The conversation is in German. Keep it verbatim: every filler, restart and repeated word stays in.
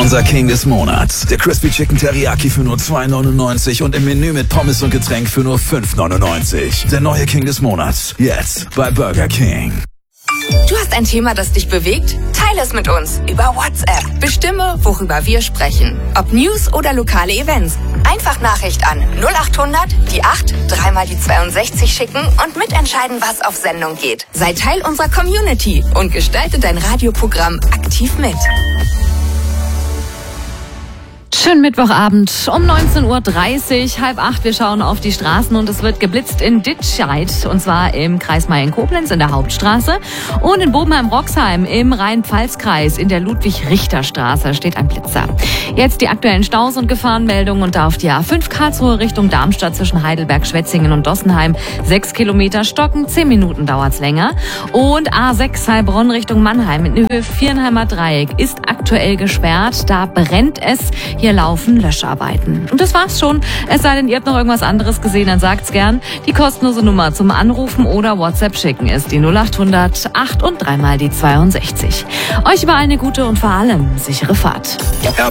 Unser King des Monats. Der Crispy Chicken Teriyaki für nur zwei neunundneunzig und im Menü mit Pommes und Getränk für nur fünf neunundneunzig. Der neue King des Monats. Jetzt bei Burger King. Du hast ein Thema, das dich bewegt? Teile es mit uns über WhatsApp. Bestimme, worüber wir sprechen. Ob News oder lokale Events. Einfach Nachricht an null acht hundert, die acht, dreimal die zweiundsechzig schicken und mitentscheiden, was auf Sendung geht. Sei Teil unserer Community und gestalte dein Radioprogramm aktiv mit. Schönen Mittwochabend um neunzehn Uhr dreißig, halb acht. Wir schauen auf die Straßen und es wird geblitzt in Ditscheid. Und zwar im Kreis Mayen-Koblenz in der Hauptstraße und in Bobenheim-Roxheim im Rhein-Pfalz-Kreis in der Ludwig-Richter-Straße steht ein Blitzer. Jetzt die aktuellen Staus und Gefahrenmeldungen und da auf die A fünf Karlsruhe Richtung Darmstadt zwischen Heidelberg, Schwetzingen und Dossenheim. Sechs Kilometer Stocken, zehn Minuten dauert's länger. Und A sechs Heilbronn Richtung Mannheim in Höhe Vierenheimer Dreieck ist aktuell gesperrt. Da brennt es. Hier laufen Löscharbeiten. Und das war's schon. Es sei denn, ihr habt noch irgendwas anderes gesehen, dann sagt's gern. Die kostenlose Nummer zum Anrufen oder WhatsApp schicken ist die null acht hundert, acht und dreimal die zweiundsechzig. Euch über eine gute und vor allem sichere Fahrt.